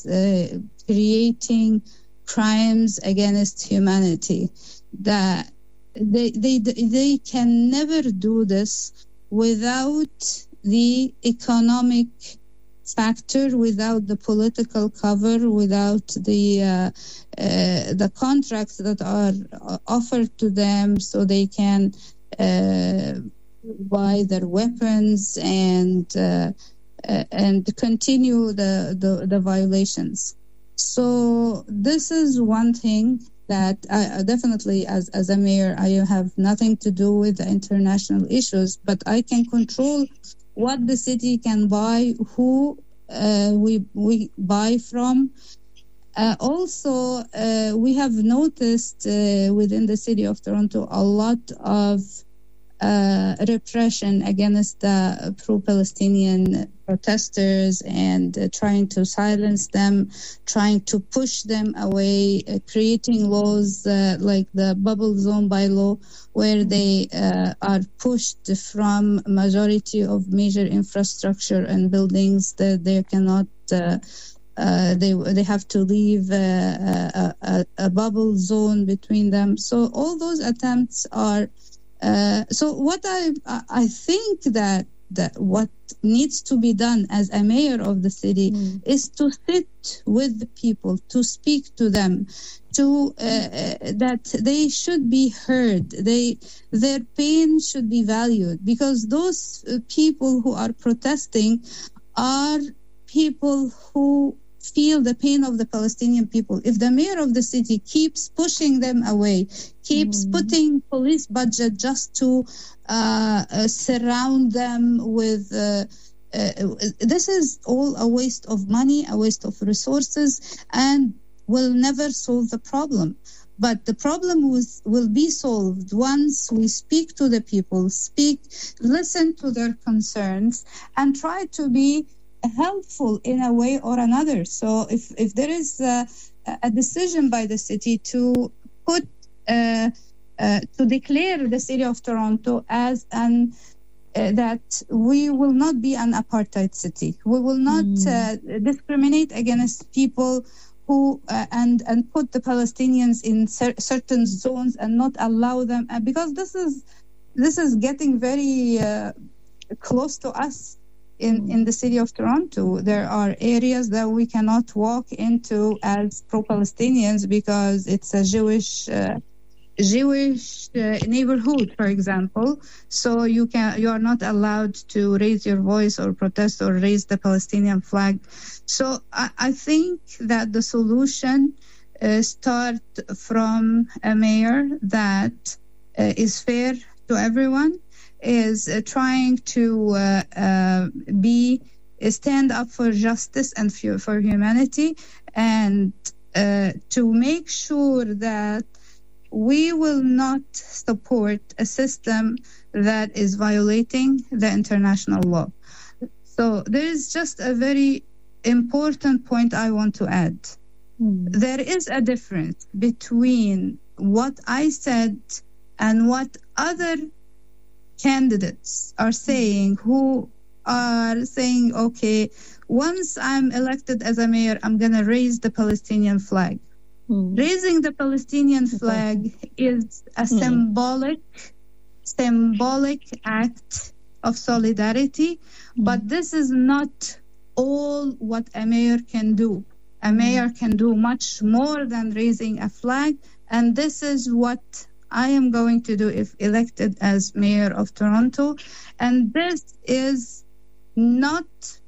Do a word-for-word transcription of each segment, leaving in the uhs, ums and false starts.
uh, creating crimes against humanity. That they they they can never do this without the economic factor, without the political cover, without the uh, uh, the contracts that are offered to them, so they can uh, buy their weapons and uh, uh, and continue the, the the violations. So this is one thing that I, definitely, as as a mayor, I have nothing to do with the international issues, but I can control what the city can buy, who uh, we we buy from. Uh, also, uh, we have noticed uh, within the city of Toronto a lot of uh, repression against the pro-Palestinian protesters and uh, trying to silence them, trying to push them away, uh, creating laws uh, like the bubble zone bylaw, where they uh, are pushed from majority of major infrastructure and buildings that they cannot uh, uh, they they have to leave uh, a, a, a bubble zone between them. So all those attempts are uh, so what I I think that that what needs to be done as a mayor of the city mm. is to sit with the people, to speak to them, to uh, that they should be heard. They their pain should be valued, because those people who are protesting are people who feel the pain of the Palestinian people. If the mayor of the city keeps pushing them away, keeps mm. putting police budget just to uh, uh, surround them with uh, uh, this is all a waste of money, a waste of resources, and will never solve the problem. But the problem was, will be solved once we speak to the people, speak, listen to their concerns, and try to be helpful in a way or another. So if, if there is a, a decision by the city to put uh, uh, to declare the city of Toronto as an uh, that we will not be an apartheid city, we will not mm. uh, discriminate against people who uh, and and put the Palestinians in cer- certain zones and not allow them, uh, because this is this is getting very uh, close to us. In, in the city of Toronto, there are areas that we cannot walk into as pro-Palestinians because it's a Jewish uh, Jewish uh, neighborhood, for example. So you can you are not allowed to raise your voice or protest or raise the Palestinian flag. So I, I think that the solution uh, start from a mayor that uh, is fair to everyone, is uh, trying to uh, uh, be uh, stand up for justice and for, for humanity, and uh, to make sure that we will not support a system that is violating the international law. So there is just a very important point I want to add. Mm. There is a difference between what I said and what other candidates are saying, who are saying, okay, once I'm elected as a mayor, I'm going to raise the Palestinian flag. Mm. Raising the Palestinian flag is a mm. symbolic, symbolic act of solidarity, mm. but this is not all what a mayor can do. A mayor mm. can do much more than raising a flag, and this is what I am going to do if elected as mayor of Toronto. And this is not,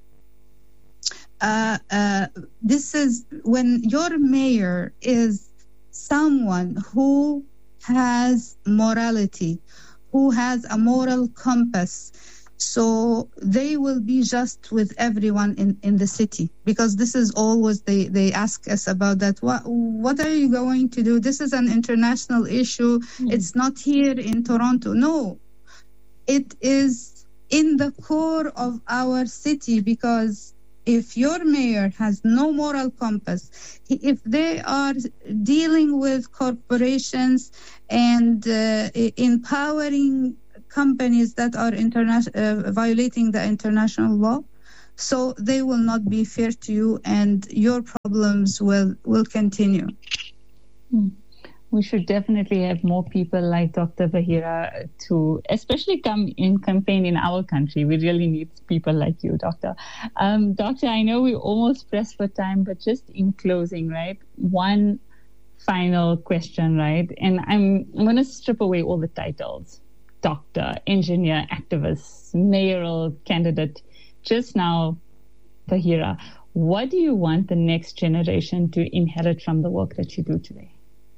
uh, uh, this is when your mayor is someone who has morality, who has a moral compass. So they will be just with everyone in, in the city, because this is always, they, they ask us about that. What, what are you going to do? This is an international issue. Mm. It's not here in Toronto. No, it is in the core of our city, because if your mayor has no moral compass, if they are dealing with corporations and uh, empowering companies that are interna- uh, violating the international law, so they will not be fair to you, and your problems will, will continue. Hmm. We should definitely have more people like Doctor Bahira to especially come in campaign in our country. We really need people like you, Doctor. Um, Doctor, I know we almost pressed for time, but just in closing, right? One final question, right? And I'm, I'm going to strip away all the titles. Doctor, engineer, activist, mayoral candidate. Just now, Bahira, what do you want the next generation to inherit from the work that you do today?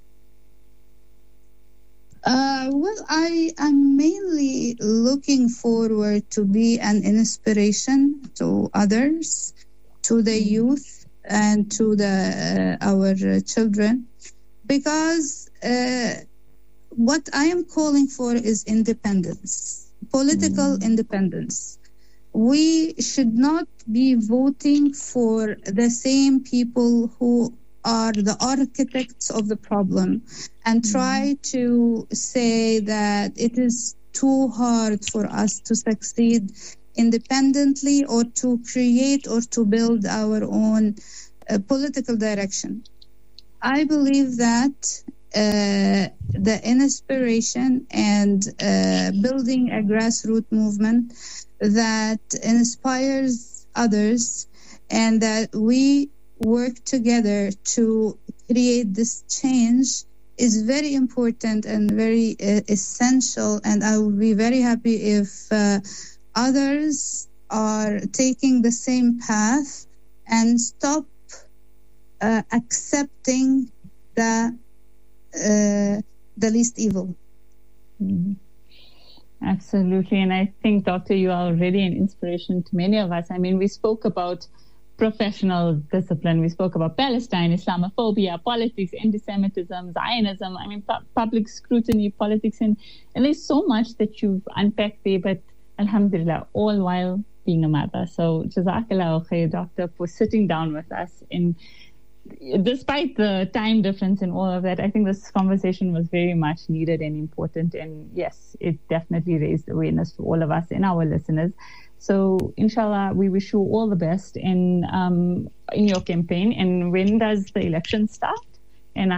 Uh, well, I am mainly looking forward to be an inspiration to others, to the youth, and to the uh, our children, because uh, what I am calling for is independence, political mm. independence. We should not be voting for the same people who are the architects of the problem and try mm. to say that it is too hard for us to succeed independently or to create or to build our own uh, political direction. I believe that uh, the inspiration and uh, building a grassroots movement that inspires others and that we work together to create this change is very important and very uh, essential, and I would be very happy if uh, others are taking the same path and stop uh, accepting the uh, the least evil. Mm-hmm. Absolutely, and I think, Doctor, you are already an inspiration to many of us. I mean, we spoke about professional discipline. We spoke about Palestine, Islamophobia, politics, anti-Semitism, Zionism. I mean, pu- public scrutiny, politics, and, and there's so much that you've unpacked there, but alhamdulillah, all while being a mother. So jazakallah khair, Doctor, for sitting down with us. And despite the time difference and all of that, I think this conversation was very much needed and important. And yes, it definitely raised awareness to all of us and our listeners. So, inshallah, we wish you all the best in um, in your campaign. And when does the election start? And uh...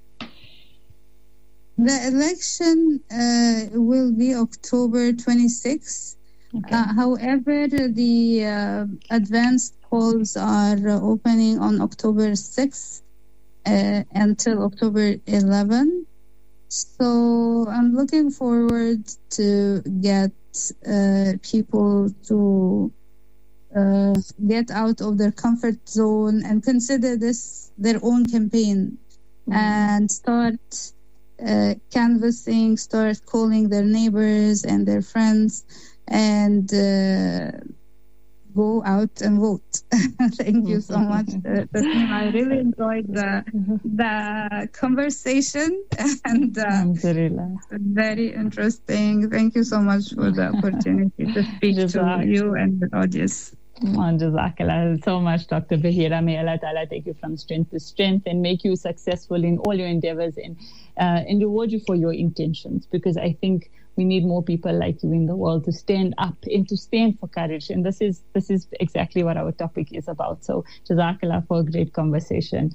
the election uh, will be October twenty-sixth. Okay. Uh, however, the uh, advanced polls are opening on October sixth uh, until October eleventh. So, I'm looking forward to get Uh, people to uh, get out of their comfort zone and consider this their own campaign mm-hmm. and start uh, canvassing, start calling their neighbors and their friends and uh, go out and vote. Thank you so much, uh, Tasneem. I really enjoyed the the conversation and uh, very interesting. Thank you so much for the opportunity to speak to you and the audience. Jazakallah so much, Doctor Bahira. May Allah Ta'ala take you from strength to strength and make you successful in all your endeavors and, uh, and reward you for your intentions, because I think we need more people like you in the world to stand up and to stand for courage. And this is this is exactly what our topic is about. So, Jazakallah for a great conversation.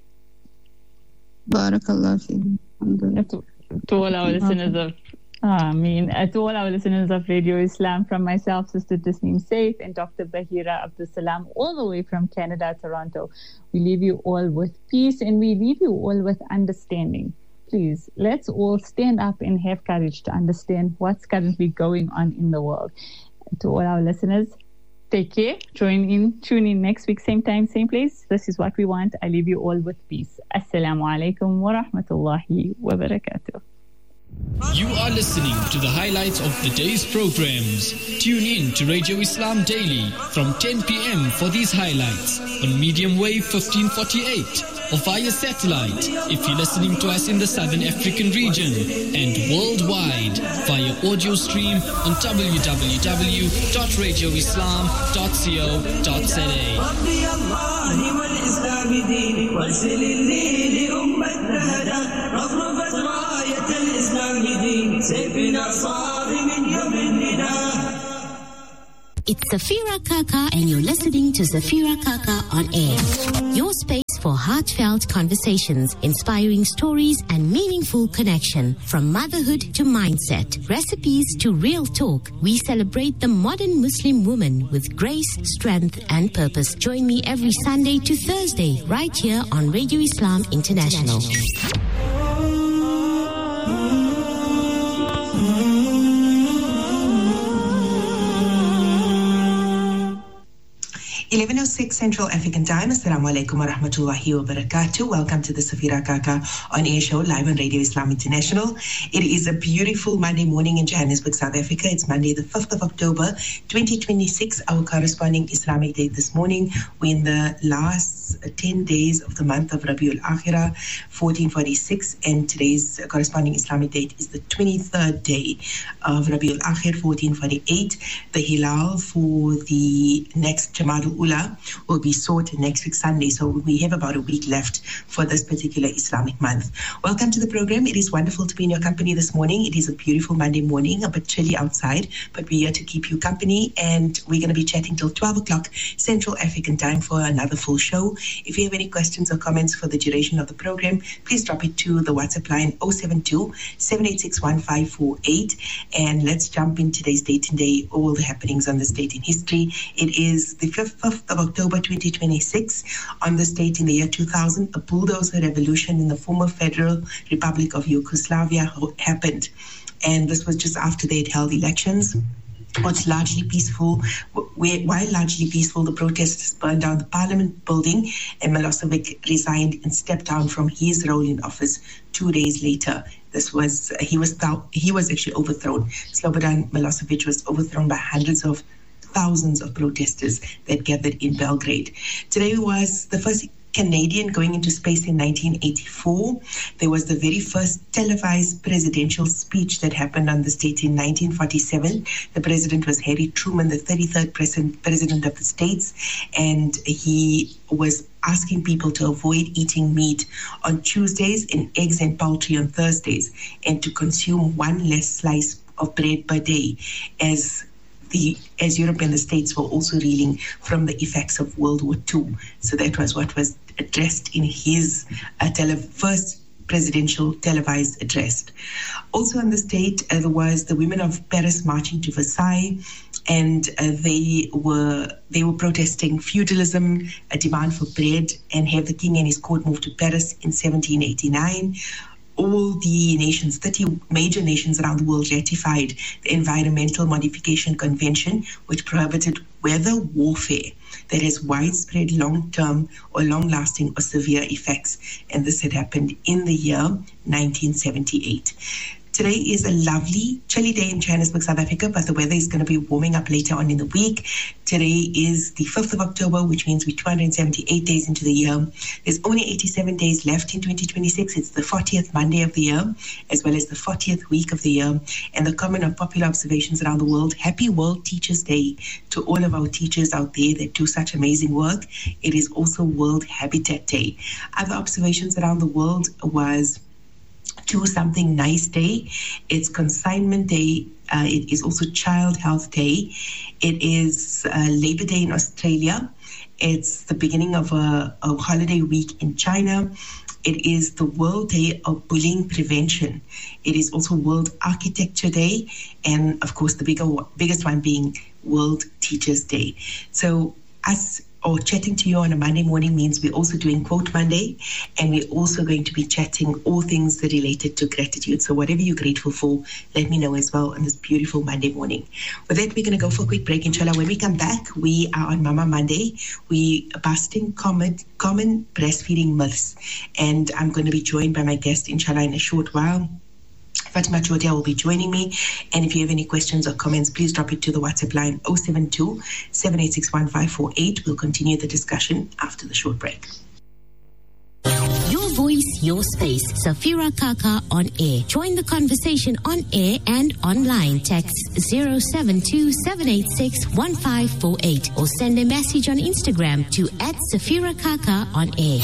Barakallah fi. To, to all our listeners of I mean, uh, to all our listeners of Radio Islam, from myself, Sister Tasneem Saif, and Doctor Bahira Abdul Salam, all the way from Canada, Toronto, we leave you all with peace and we leave you all with understanding. Please, let's all stand up and have courage to understand what's currently going on in the world. To all our listeners, take care. Join in, tune in next week, same time, same place. This is what we want. I leave you all with peace. Assalamu alaikum wa rahmatullahi wa barakatuh. You are listening to the highlights of the day's programs. Tune in to Radio Islam Daily from ten p.m. for these highlights on medium wave fifteen forty-eight or via satellite if you're listening to us in the Southern African region, and worldwide via audio stream on w w w dot radio islam dot co dot z a. It's Safira Kaka and you're listening to Safira Kaka on air. Your space for heartfelt conversations, inspiring stories, and meaningful connection. From motherhood to mindset, recipes to real talk, we celebrate the modern Muslim woman with grace, strength, and purpose. Join me every Sunday to Thursday, right here on Radio Islam International. eleven oh six Central African Time. Assalamu alaikum wa rahmatullahi wa barakatuh. Welcome to the Safira Kaka on air show live on Radio Islam International. It is a beautiful Monday morning in Johannesburg, South Africa. It's Monday, the fifth of October, twenty twenty-six. Our corresponding Islamic date this morning. We're in the last ten days of the month of Rabiul Akhirah, fourteen forty-six, and today's corresponding Islamic date is the twenty-third day of Rabiul Akhir, fourteen forty-eight. The Hilal for the next Jamadul Ula will be sought next week Sunday, so we have about a week left for this particular Islamic month. Welcome to the program. It is wonderful to be in your company this morning. It is a beautiful Monday morning, a bit chilly outside, but we're here to keep you company, and we're going to be chatting till twelve o'clock Central African Time for another full show. If you have any questions or comments for the duration of the program, please drop it to the WhatsApp line oh seven two, seven eight six, one five four eight, and let's jump in today's date and day, all the happenings on this date in history. It is the fifth of October twenty twenty-six. On this date in the year two thousand, a bulldozer revolution in the former Federal Republic of Yugoslavia happened, and this was just after they had held elections. Was largely peaceful. While largely peaceful, the protesters burned down the parliament building, and Milosevic resigned and stepped down from his role in office two days later. This was he was he was actually overthrown. Slobodan Milosevic was overthrown by hundreds of thousands of protesters that gathered in Belgrade. Today was the first Canadian going into space in nineteen eighty-four. There was the very first televised presidential speech that happened on this date in nineteen forty-seven. The president was Harry Truman, the thirty-third president of the States, and he was asking people to avoid eating meat on Tuesdays and eggs and poultry on Thursdays, and to consume one less slice of bread per day, as The, as Europe and the States were also reeling from the effects of World War Two. So that was what was addressed in his uh, tele- first presidential televised address. Also on this date, uh, there was the women of Paris marching to Versailles, and uh, they were they were protesting feudalism, a demand for bread, and have the king and his court move to Paris in seventeen eighty-nine. All the nations, thirty major nations around the world, ratified the Environmental Modification Convention, which prohibited weather warfare that has widespread long-term or long-lasting or severe effects. And this had happened in the year nineteen seventy-eight. Today is a lovely, chilly day in Johannesburg, South Africa, but the weather is going to be warming up later on in the week. Today is the fifth of October, which means we're two hundred seventy-eight days into the year. There's only eighty-seven days left in twenty twenty-six. It's the fortieth Monday of the year, as well as the fortieth week of the year. And the common of popular observations around the world, happy World Teachers Day to all of our teachers out there that do such amazing work. It is also World Habitat Day. Other observations around the world was Do Something Nice Day. It's Consignment Day. Uh, it is also Child Health Day. It is uh, Labor Day in Australia. It's the beginning of a, a holiday week in China. It is the World Day of Bullying Prevention. It is also World Architecture Day. And of course, the bigger, biggest one being World Teachers Day. So us or chatting to you on a Monday morning means we're also doing Quote Monday, and we're also going to be chatting all things that related to gratitude. So whatever you're grateful for, let me know as well on this beautiful Monday morning. With that, we're going to go for a quick break, inshallah. When we come back, we are on Mama Monday. We are busting common, common breastfeeding myths, and I'm going to be joined by my guest, inshallah, in a short while. Fatima Chodia will be joining me. And if you have any questions or comments, please drop it to the WhatsApp line oh seven two, seven eight six, one five four eight. We'll continue the discussion after the short break. Your voice, your space. Safira Kaka on air. Join the conversation on air and online. Text zero seven two, seven eight six, one five four eight or send a message on Instagram to at Safira Kaka on air.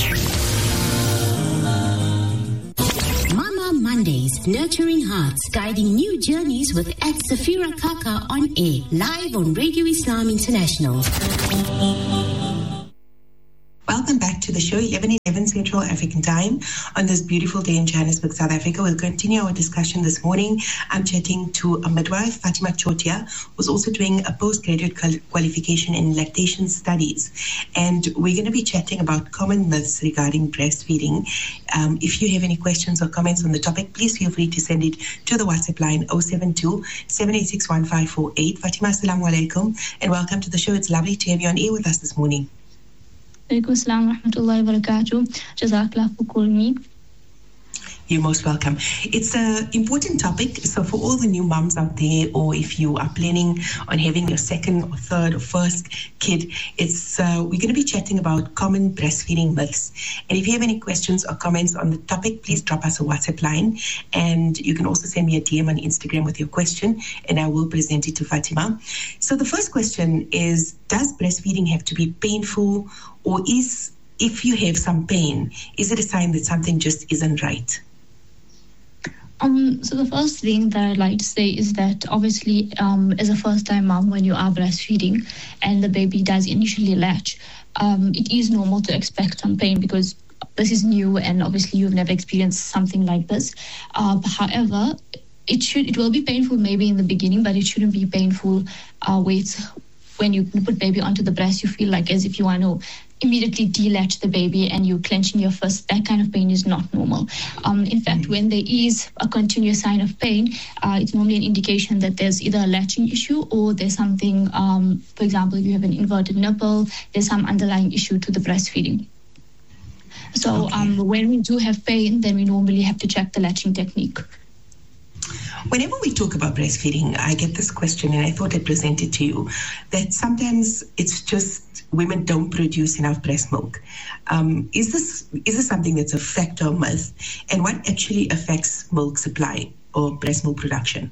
Mondays, nurturing hearts, guiding new journeys with at Safira Kaka on air, live on Radio Islam International. Welcome back to the the show, eleven eleven Central African Time. On this beautiful day in Johannesburg, South Africa, we'll continue our discussion this morning. I'm chatting to a midwife, Fatima Chotia, who's also doing a postgraduate qualification in lactation studies. And we're going to be chatting about common myths regarding breastfeeding. Um, if you have any questions or comments on the topic, please feel free to send it to the WhatsApp line zero seven two, seven eight six, one five four eight. Fatima, assalamu alaikum, and welcome to the show. It's lovely to have you on air with us this morning. Alaikum assalam wa rahmatullahi wa barakatuh. Jazakallah for calling me. You're most welcome. It's an important topic. So for all the new moms out there, or if you are planning on having your second or third or first kid, it's uh, we're going to be chatting about common breastfeeding myths. And if you have any questions or comments on the topic, please drop us a WhatsApp line. And you can also send me a D M on Instagram with your question, and I will present it to Fatima. So the first question is, does breastfeeding have to be painful, or is, if you have some pain, is it a sign that something just isn't right? Um, so the first thing that I'd like to say is that obviously um, as a first-time mom, when you are breastfeeding and the baby does initially latch, um, it is normal to expect some pain because this is new and obviously you've never experienced something like this. Uh, however, it should it will be painful maybe in the beginning, but it shouldn't be painful uh, where it's, when you put baby onto the breast, you feel like as if you want to immediately delatch the baby and you clenching your fist. That kind of pain is not normal. Um, in fact, when there is a continuous sign of pain, uh, it's normally an indication that there's either a latching issue or there's something, um, for example, if you have an inverted nipple, there's some underlying issue to the breastfeeding. So okay. um, when we do have pain, then we normally have to check the latching technique. Whenever we talk about breastfeeding, I get this question, and I thought I'd present it to you, that sometimes it's just women don't produce enough breast milk. Um, is this is this something that's a fact or myth? And what actually affects milk supply or breast milk production?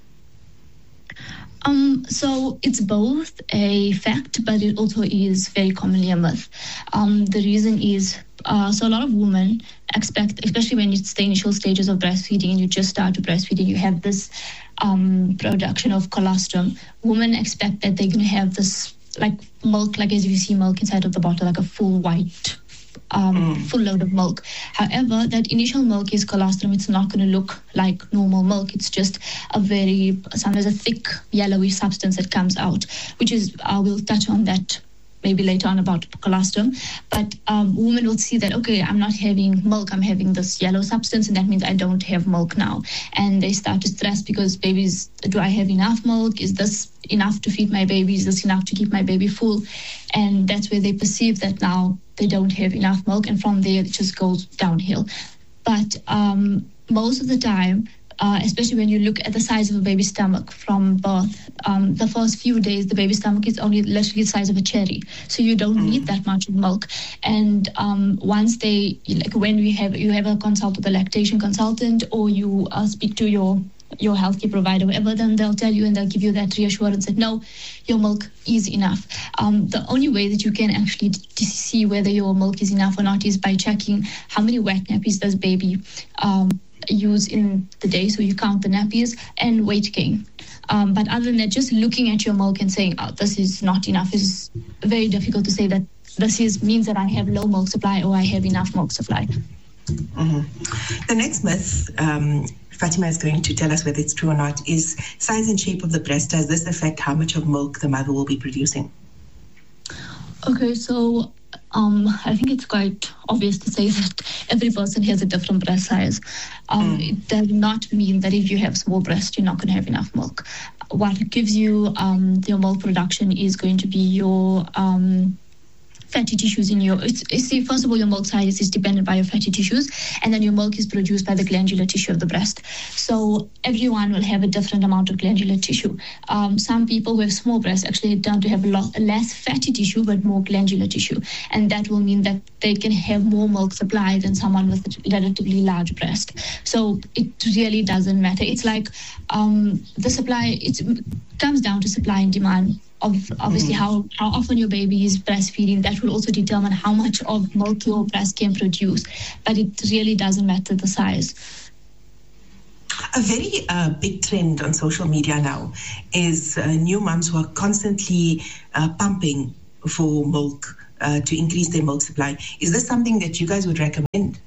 Um, so it's both a fact, but it also is very commonly a myth. Um, the reason is, uh, so a lot of women expect, especially when it's the initial stages of breastfeeding and you just start to breastfeeding, you have this um, production of colostrum. Women expect that they're going to have this like milk, like as you see milk inside of the bottle, like a full white Um, mm. full load of milk. However, that initial milk is colostrum. It's not going to look like normal milk. It's just a very, sometimes a thick yellowish substance that comes out, which is, uh, we'll touch on that maybe later on about colostrum. But um, women will see that, okay, I'm not having milk, I'm having this yellow substance, and that means I don't have milk now. And they start to stress because babies, do I have enough milk? Is this enough to feed my baby? Is this enough to keep my baby full? And that's where they perceive that now they don't have enough milk, and from there it just goes downhill. But um, most of the time, Uh, especially when you look at the size of a baby's stomach from birth. Um, the first few days, the baby's stomach is only literally the size of a cherry. So you don't mm. need that much milk. And um, once they, like when we have, you have a consult with a lactation consultant, or you uh, speak to your your healthcare provider, whatever, then they'll tell you and they'll give you that reassurance that no, your milk is enough. Um, the only way that you can actually t- see whether your milk is enough or not is by checking how many wet nappies does baby um, use in the day. So you count the nappies and weight gain. Um, but other than that, just looking at your milk and saying, oh, this is not enough is very difficult to say that this is means that I have low milk supply or I have enough milk supply. Mm-hmm. The next myth, um, Fatima is going to tell us whether it's true or not, is size and shape of the breast. Does this affect how much of milk the mother will be producing? Okay, so um, I think it's quite obvious to say that every person has a different breast size. Um, mm. It does not mean that if you have small breast, you're not going to have enough milk. What gives you um, your milk production is going to be your um, fatty tissues in your, it's, it's, first of all, your milk size is dependent by your fatty tissues, and then your milk is produced by the glandular tissue of the breast. So everyone will have a different amount of glandular tissue. Um, some people who have small breasts actually tend to have a lot less fatty tissue, but more glandular tissue. And that will mean that they can have more milk supply than someone with a relatively large breast. So it really doesn't matter. It's like um, the supply, it's, it comes down to supply and demand. Of obviously mm. how, how often your baby is breastfeeding, that will also determine how much of milk your breast can produce. But it really doesn't matter the size. A very uh, big trend on social media now is uh, new moms who are constantly uh, pumping for milk uh, to increase their milk supply. Is this something that you guys would recommend?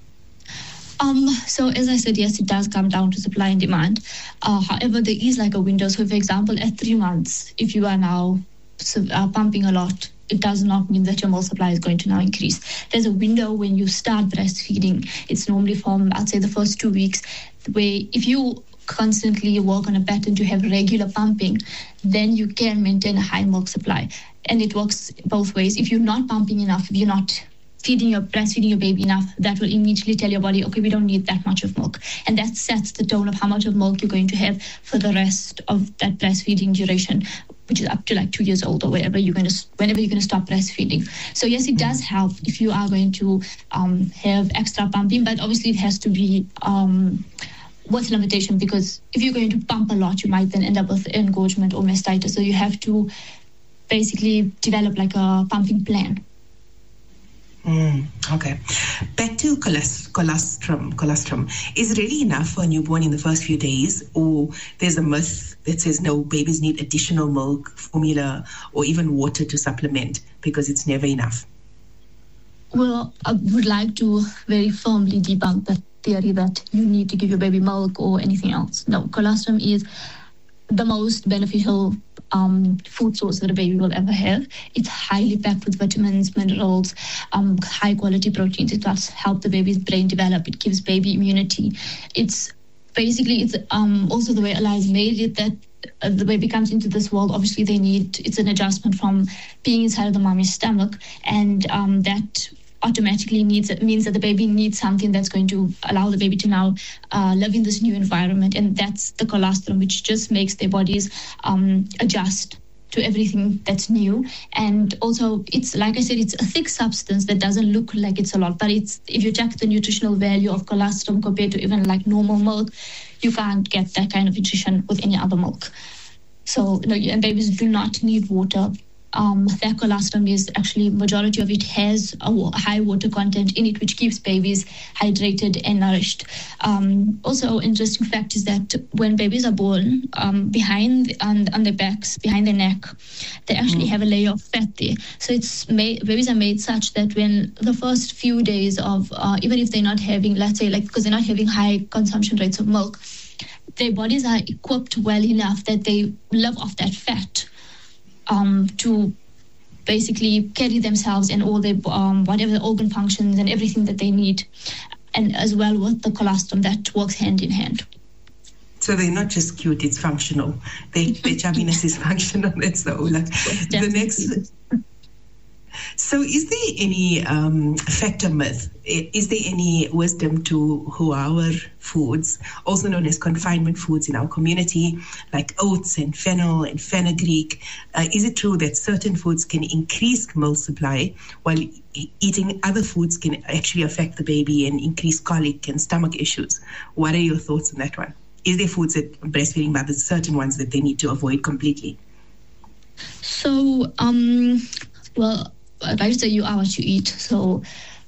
Um, so as I said, yes, it does come down to supply and demand. Uh, however, there is like a window. So for example, at three months, if you are now uh, pumping a lot, it does not mean that your milk supply is going to now increase. There's a window when you start breastfeeding. It's normally from, I'd say, the first two weeks, where if you constantly work on a pattern to have regular pumping, then you can maintain a high milk supply. And it works both ways. If you're not pumping enough, if you're not feeding your breastfeeding your baby enough, that will immediately tell your body, okay, we don't need that much of milk. And that sets the tone of how much of milk you're going to have for the rest of that breastfeeding duration, which is up to like two years old or wherever you're going to, whenever you're going to stop breastfeeding. So yes, it does help if you are going to um, have extra pumping, but obviously it has to be um, with limitation, because if you're going to pump a lot, you might then end up with engorgement or mastitis. So you have to basically develop like a pumping plan. Mm, okay. Back to colest- colostrum. Colostrum. Is it really enough for a newborn in the first few days, or there's a myth that says no, babies need additional milk, formula, or even water to supplement because it's never enough? Well, I would like to very firmly debunk the theory that you need to give your baby milk or anything else. No, colostrum is the most beneficial um, food source that a baby will ever have. It's highly packed with vitamins, minerals, um, high quality proteins. It does help the baby's brain develop. It gives baby immunity. It's basically, it's um, also the way Allah's made it, that uh, the baby comes into this world. Obviously, they need, it's an adjustment from being inside of the mommy's stomach, and um, that automatically needs it means that the baby needs something that's going to allow the baby to now uh, live in this new environment, and that's the colostrum, which just makes their bodies um, adjust to everything that's new. And also, it's like I said, it's a thick substance that doesn't look like it's a lot, but it's, if you check the nutritional value of colostrum compared to even like normal milk, you can't get that kind of nutrition with any other milk. So no, and babies do not need water. Um, that colostrum is actually, majority of it has a high water content in it, which keeps babies hydrated and nourished. Um, also, interesting fact is that when babies are born, um, behind on, on their backs, behind their neck, they actually mm. have a layer of fat there. So it's made, babies are made such that when the first few days of, uh, even if they're not having, let's say, like because they're not having high consumption rates of milk, their bodies are equipped well enough that they live off that fat. Um, to basically carry themselves and all their um, whatever the organ functions and everything that they need, and as well with the colostrum that works hand in hand. So they're not just cute; it's functional. They, their chubbiness is functional. That's the Ola. The next. So, is there any um, fact or myth? Is there any wisdom to our foods, also known as confinement foods in our community, like oats and fennel and fenugreek? Uh, is it true that certain foods can increase milk supply, while eating other foods can actually affect the baby and increase colic and stomach issues? What are your thoughts on that one? Is there foods that breastfeeding mothers, certain ones that they need to avoid completely? So, um, well, I'd like to say you are what you eat. So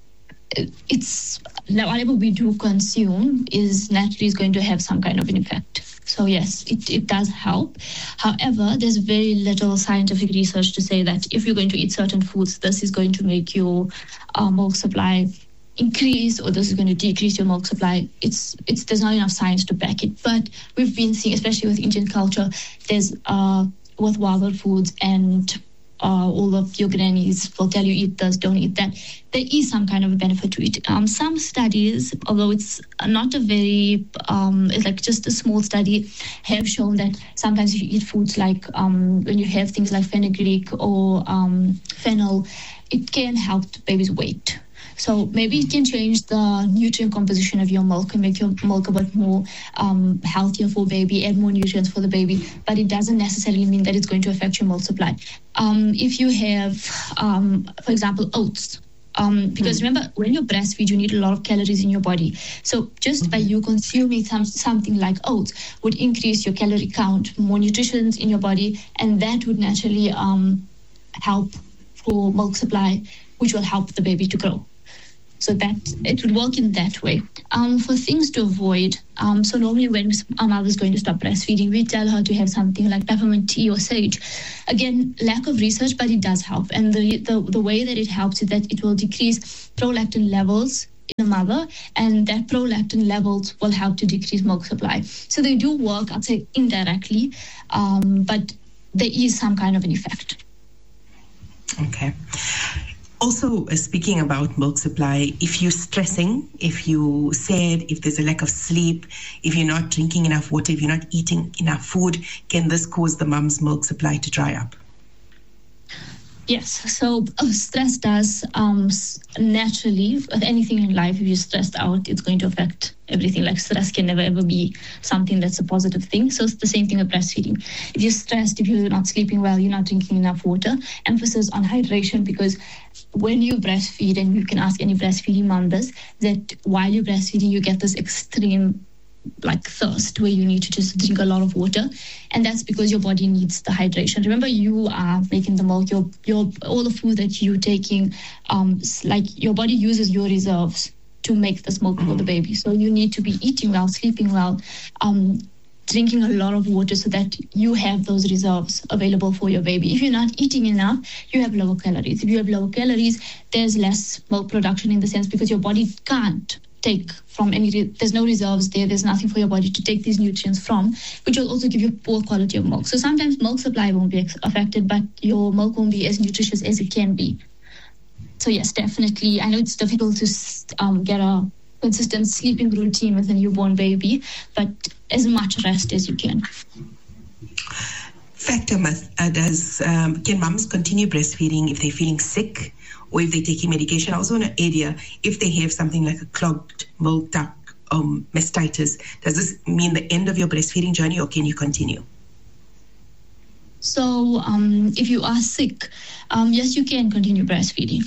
it's whatever we do consume is naturally is going to have some kind of an effect. So yes, it, it does help. However, there's very little scientific research to say that if you're going to eat certain foods, this is going to make your uh, milk supply increase or this is going to decrease your milk supply. It's it's there's not enough science to back it. But we've been seeing, especially with Indian culture, there's uh, with wild foods and Uh, all of your grannies will tell you eat this, don't eat that. There is some kind of a benefit to it. Um, some studies, although it's not a very, um, it's like just a small study, have shown that sometimes if you eat foods like um, when you have things like fenugreek or um, fennel, it can help the baby's weight. So maybe it can change the nutrient composition of your milk and make your milk a bit more um, healthier for baby, add more nutrients for the baby, but it doesn't necessarily mean that it's going to affect your milk supply. Um, if you have, um, for example, oats, um, because mm. remember, when you breastfeed, you need a lot of calories in your body. So just mm-hmm. by you consuming some, something like oats would increase your calorie count, more nutrition in your body, and that would naturally um, help for milk supply, which will help the baby to grow. So that it would work in that way. Um, for things to avoid, um, so normally when a mother's going to stop breastfeeding, we tell her to have something like peppermint tea or sage. Again, lack of research, but it does help. And the, the, the way that it helps is that it will decrease prolactin levels in the mother, and that prolactin levels will help to decrease milk supply. So they do work, I'd say, indirectly, um, but there is some kind of an effect. Okay. Also, uh, speaking about milk supply, if you're stressing, if you're sad, if there's a lack of sleep, if you're not drinking enough water, if you're not eating enough food, can this cause the mum's milk supply to dry up? Yes, so uh, stress does um, naturally, with anything in life, if you're stressed out, it's going to affect everything. Like stress can never ever be something that's a positive thing. So it's the same thing with breastfeeding. If you're stressed, if you're not sleeping well, you're not drinking enough water, emphasis on hydration, because when you breastfeed, and you can ask any breastfeeding mothers, that while you're breastfeeding, you get this extreme like thirst where you need to just drink a lot of water, and that's because your body needs the hydration. Remember, you are making the milk, your your all the food that you're taking, um like your body uses your reserves to make this milk for the baby. So you need to be eating well, sleeping well, um drinking a lot of water so that you have those reserves available for your baby. If you're not eating enough, you have lower calories. If you have lower calories, there's less milk production, in the sense because your body can't take from any, there's no reserves there, there's nothing for your body to take these nutrients from, which will also give you poor quality of milk. So sometimes milk supply won't be affected, but your milk won't be as nutritious as it can be. So yes, definitely, I know it's difficult to um, get a consistent sleeping routine with a newborn baby, but as much rest as you can. Factor myth, uh, does, um, can mums continue breastfeeding if they're feeling sick, or if they're taking medication? Also in an area, if they have something like a clogged milk duct um, mastitis, does this mean the end of your breastfeeding journey, or can you continue? So um, if you are sick, um, yes, you can continue breastfeeding.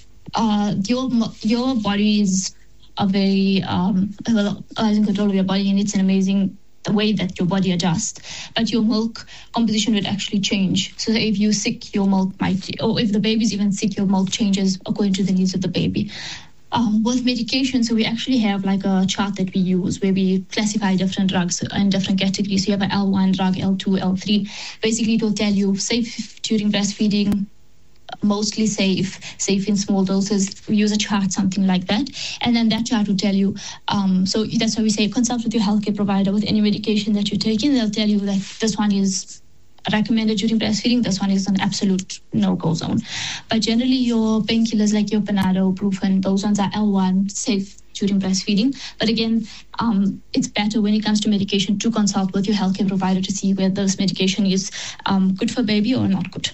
Uh, your your body is a very, um, well, in control of your body, and it's an amazing the way that your body adjusts, but your milk composition would actually change. So if you're sick, your milk might, or if the baby's even sick, your milk changes according to the needs of the baby. Um, with medication, so we actually have like a chart that we use where we classify different drugs in different categories. So you have an L one drug, L two, L three. Basically, it will tell you safe during breastfeeding, mostly safe, safe in small doses. We use a chart, something like that. And then that chart will tell you, um, so that's why we say consult with your healthcare provider with any medication that you're taking. They'll tell you that this one is recommended during breastfeeding, this one is an absolute no-go zone. But generally your painkillers like your Panado, Brufen, those ones are L one, safe during breastfeeding. But again, um, it's better when it comes to medication to consult with your healthcare provider to see whether this medication is um, good for baby or not good.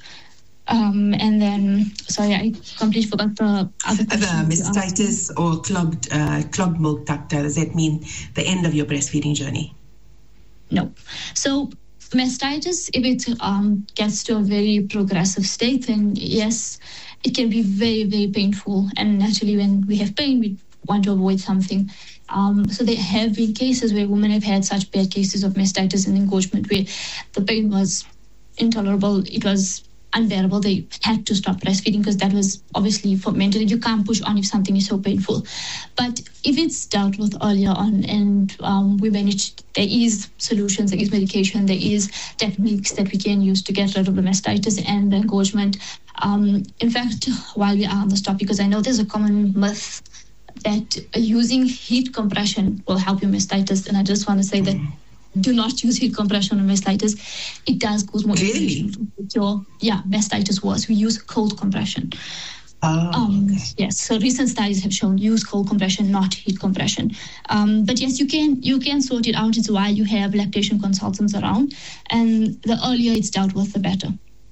Um, and then, sorry, I completely forgot the other question. The mastitis or clogged uh, clogged milk duct, does that mean the end of your breastfeeding journey? No. So mastitis, if it um, gets to a very progressive state, then yes, it can be very, very painful. And naturally, when we have pain, we want to avoid something. Um, so there have been cases where women have had such bad cases of mastitis and engorgement where the pain was intolerable. It was unbearable. They had to stop breastfeeding because that was obviously for mentally, you can't push on if something is so painful. But if it's dealt with earlier on and um, we managed, there is solutions, there is medication, there is techniques that we can use to get rid of the mastitis and the engorgement. Um, in fact, while we are on this topic, because I know there's a common myth that using heat compression will help your mastitis, and I just want to say that do not use heat compression on mastitis. It does cause more really? inflammation. Your, yeah, mastitis worse. We use cold compression. Oh, um, okay. Yes, so recent studies have shown use cold compression, not heat compression. Um, but yes, you can you can sort it out. It's why you have lactation consultants around, and the earlier it's dealt with, the better.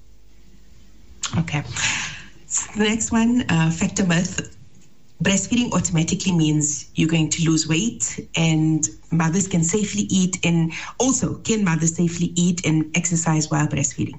Okay. So the next one, uh, factor myth. Breastfeeding automatically means you're going to lose weight, and mothers can safely eat, and also can mothers safely eat and exercise while breastfeeding?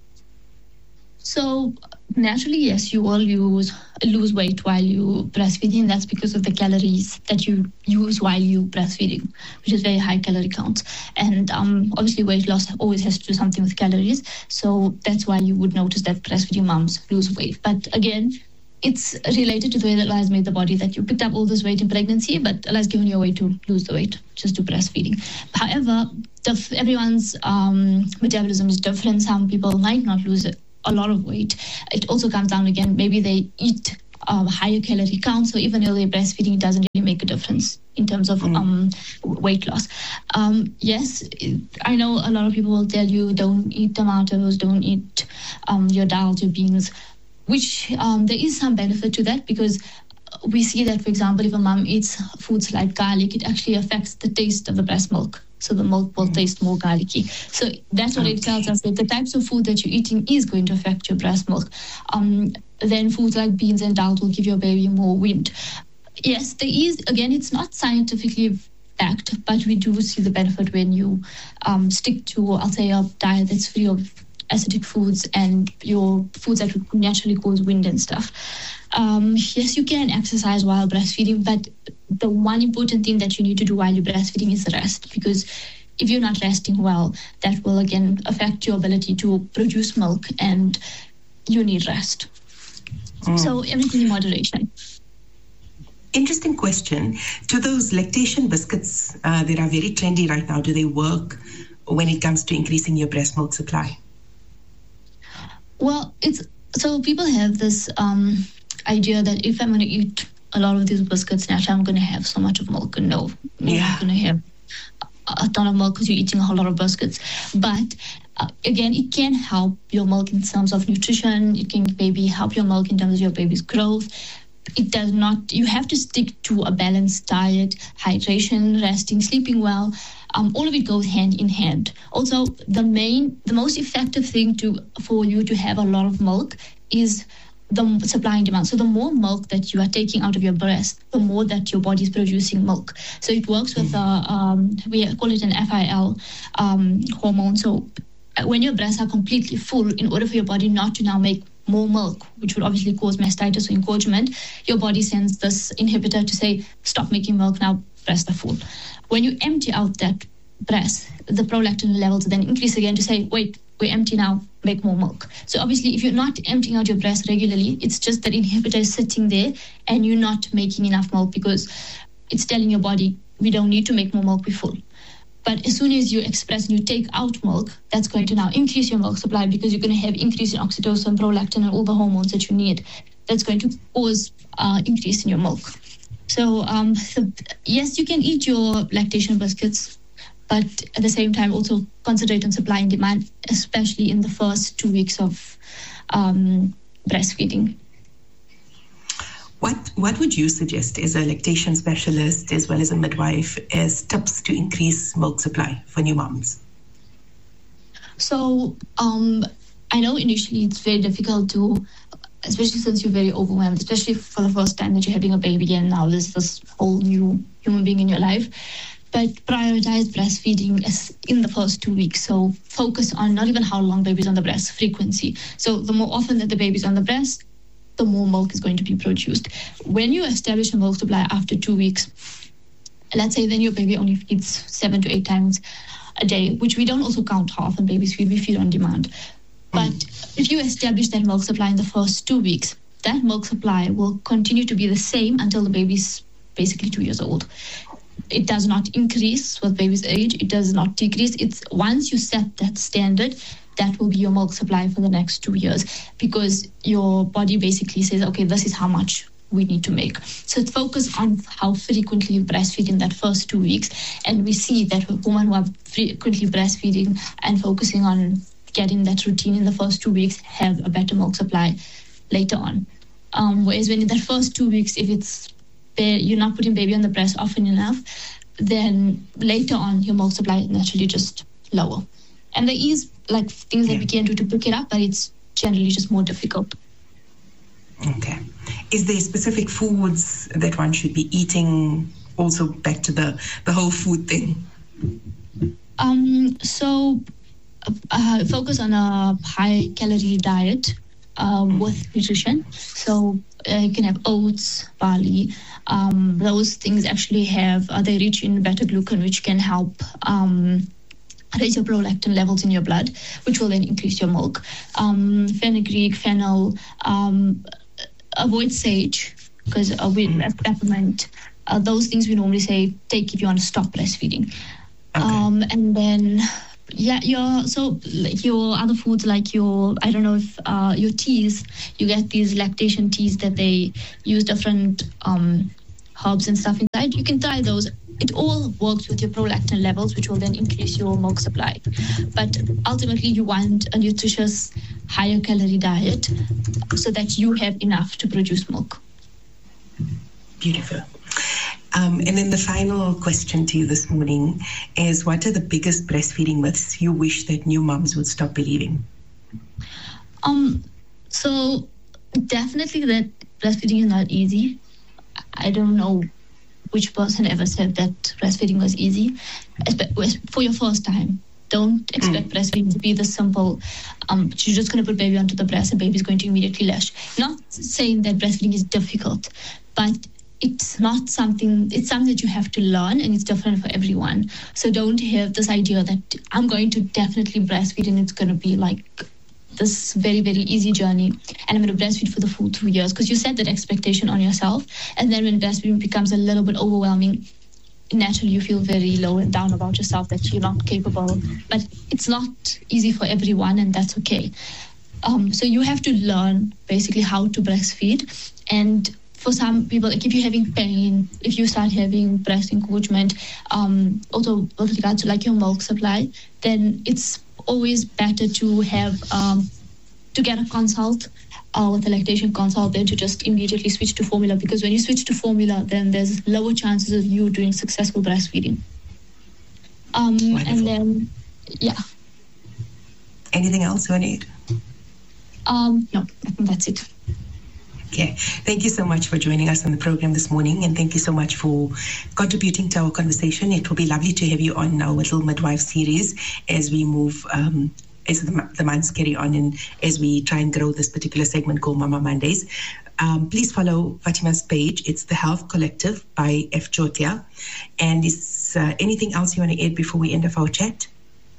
So naturally, yes, you will lose lose weight while you breastfeeding. That's because of the calories that you use while you breastfeeding, which is very high calorie count. And um, obviously, weight loss always has to do something with calories. So that's why you would notice that breastfeeding moms lose weight. But again, it's related to the way that Allah has made the body, that you picked up all this weight in pregnancy, but Allah has given you a way to lose the weight, just do breastfeeding. However, the, everyone's um, metabolism is different. Some people might not lose a lot of weight. It also comes down again, maybe they eat um, higher calorie count, so even though they're breastfeeding, it doesn't really make a difference in terms of mm. um, weight loss. Um, yes, I know a lot of people will tell you, don't eat tomatoes, don't eat um, your dal, your beans, which um, there is some benefit to that, because we see that, for example, if a mom eats foods like garlic, it actually affects the taste of the breast milk. So the milk will taste more garlicky. So that's what it tells us, that the types of food that you're eating is going to affect your breast milk. Um, then foods like beans and dal will give your baby more wind. Yes, there is, again, it's not scientifically backed, but we do see the benefit when you um, stick to, I'll say, a diet that's free of acidic foods and your foods that would naturally cause wind and stuff. Um, yes, you can exercise while breastfeeding, but the one important thing that you need to do while you're breastfeeding is rest, because if you're not resting well, that will again affect your ability to produce milk, and you need rest. Mm. So everything in moderation. Interesting question. Do those lactation biscuits uh, that are very trendy right now, do they work when it comes to increasing your breast milk supply? Well, it's so people have this um, idea that if I'm going to eat a lot of these biscuits, naturally I'm going to have so much of milk. And no, you're yeah. not going to have a ton of milk because you're eating a whole lot of biscuits. But uh, again, it can help your milk in terms of nutrition. It can maybe help your milk in terms of your baby's growth. It does not, you have to stick to a balanced diet, hydration, resting, sleeping well. Um, all of it goes hand in hand. Also, the main, the most effective thing to for you to have a lot of milk is the supply and demand. So the more milk that you are taking out of your breast, the more that your body is producing milk. So it works with the, um, we call it an F I L um, hormone. So when your breasts are completely full, in order for your body not to now make more milk, which would obviously cause mastitis or engorgement, your body sends this inhibitor to say, stop making milk now, breasts are full. When you empty out that breast, the prolactin levels then increase again to say, wait, we're empty now, make more milk. So obviously, if you're not emptying out your breast regularly, it's just that inhibitor is sitting there and you're not making enough milk, because it's telling your body, we don't need to make more milk, we're full. But as soon as you express and you take out milk, that's going to now increase your milk supply, because you're going to have increase in oxytocin, prolactin, and all the hormones that you need. That's going to cause uh, increase in your milk. So, um, so yes, you can eat your lactation biscuits, but at the same time also concentrate on supply and demand, especially in the first two weeks of um, breastfeeding. What what would you suggest as a lactation specialist as well as a midwife as tips to increase milk supply for new moms? So um, I know initially it's very difficult to, especially since you're very overwhelmed, especially for the first time that you're having a baby and now there's this whole new human being in your life. But prioritize breastfeeding as in the first two weeks. So focus on not even how long baby's on the breast, frequency. So the more often that the baby's on the breast, the more milk is going to be produced. When you establish a milk supply after two weeks, let's say then your baby only feeds seven to eight times a day, which we don't also count how often babies feed, we feed on demand. But if you establish that milk supply in the first two weeks, that milk supply will continue to be the same until the baby's basically two years old. It does not increase with baby's age. It does not decrease. It's once you set that standard, that will be your milk supply for the next two years, because your body basically says, okay, this is how much we need to make. So focus on how frequently you breastfeed in that first two weeks. And we see that women who are frequently breastfeeding and focusing on getting that routine in the first two weeks have a better milk supply later on. Um, whereas when in that first two weeks, if it's you're not putting baby on the breast often enough, then later on your milk supply is naturally just lower. And there is like things yeah. that we can do to pick it up, but it's generally just more difficult. Okay. Is there specific foods that one should be eating? Also back to the, the whole food thing. Um. So uh, focus on a high calorie diet uh, mm. with nutrition. So uh, you can have oats, barley. Um, those things actually have, uh, they rich in beta-glucan, which can help um, raise your prolactin levels in your blood, which will then increase your milk. Um, fenugreek, fennel, um, avoid sage, because uh, with mm. peppermint, uh, those things we normally say take if you want to stop breastfeeding. Okay. Um, and then, yeah, your so like your other foods, like your, I don't know if uh, your teas, you get these lactation teas that they use different um, herbs and stuff inside. You can try those. It all works with your prolactin levels, which will then increase your milk supply. But ultimately, you want a nutritious, higher calorie diet so that you have enough to produce milk. Beautiful. Um, and then the final question to you this morning is, what are the biggest breastfeeding myths you wish that new moms would stop believing? Um, so definitely that breastfeeding is not easy. I don't know which person ever said that breastfeeding was easy. For your first time, don't expect mm. breastfeeding to be the simple, um, you're just going to put baby onto the breast and baby's going to immediately latch. Not saying that breastfeeding is difficult, but it's not something, it's something that you have to learn, and it's different for everyone. So don't have this idea that I'm going to definitely breastfeed and it's going to be like this very, very easy journey and I'm going to breastfeed for the full two years, because you set that expectation on yourself. And then when breastfeeding becomes a little bit overwhelming, naturally you feel very low and down about yourself, that you're not capable. But it's not easy for everyone, and that's okay. Um, so you have to learn basically how to breastfeed. And for some people, like if you're having pain, if you start having breast engorgement, um, also with regards to like your milk supply, then it's always better to have um, to get a consult uh, with a lactation consult than to just immediately switch to formula, because when you switch to formula, then there's lower chances of you doing successful breastfeeding. Um, and then, yeah. Anything else you need? Um, no, I think that's it. Okay. Thank you so much for joining us on the program this morning, and thank you so much for contributing to our conversation. It will be lovely to have you on our Little Midwife series as we move, um, as the, the months carry on, and as we try and grow this particular segment called Mama Mondays. Um, please follow Fatima's page. It's The Health Collective by F. Chotia. And is uh, anything else you want to add before we end off our chat?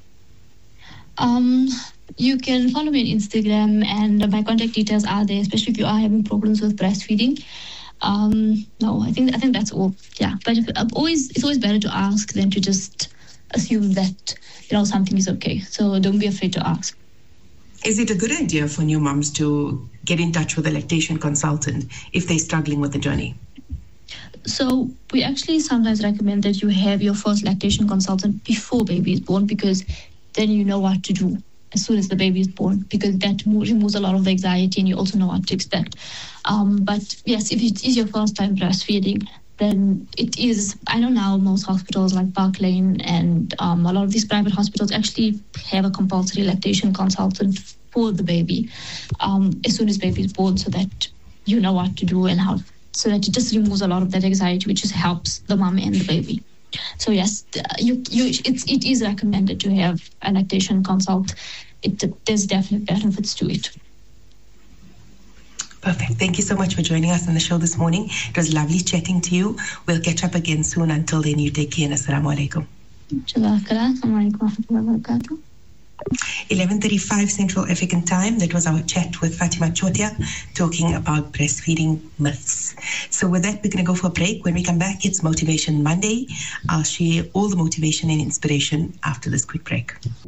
Um... You can follow me on Instagram, and my contact details are there, especially if you are having problems with breastfeeding. Um, no, I think I think that's all. Yeah, but if, uh, always it's always better to ask than to just assume that you know something is okay. So don't be afraid to ask. Is it a good idea for new moms to get in touch with a lactation consultant if they're struggling with the journey? So we actually sometimes recommend that you have your first lactation consultant before baby is born, because then you know what to do as soon as the baby is born, because that removes a lot of the anxiety and you also know what to expect. Um, but yes, if it is your first time breastfeeding, then it is, I know now most hospitals like Park Lane and um, a lot of these private hospitals actually have a compulsory lactation consultant for the baby um, as soon as baby is born, so that you know what to do and how, so that it just removes a lot of that anxiety, which just helps the mom and the baby. So yes, you, you, it's, it is recommended to have a lactation consult. It, there's definite benefits to it. Perfect. Thank you so much for joining us on the show this morning. It was lovely chatting to you. We'll catch up again soon. Until then, you take care. Assalamu alaikum. eleven thirty-five Central African Time. That was our chat with Fatima Chotia, talking about breastfeeding myths. So with that, we're going to go for a break. When we come back, it's Motivation Monday. I'll share all the motivation and inspiration after this quick break.